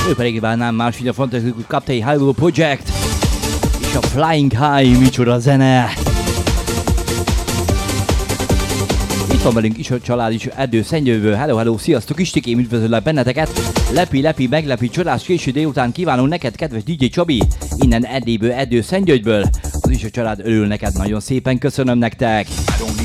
Ő pedig nem más, mint a fantasztikus Captain Hyrule Project és a Flying High, micsoda zene! Itt van velünk is a család is Erdőszennyőből. Hello, sziasztok Istikém, üdvözöllek benneteket! Lepi, meglepi, csodás késő délután kívánunk neked, kedves DJ Csabi! Innen Erdélyből, Erdőszennyőből. Az is a család örül neked, nagyon szépen köszönöm nektek!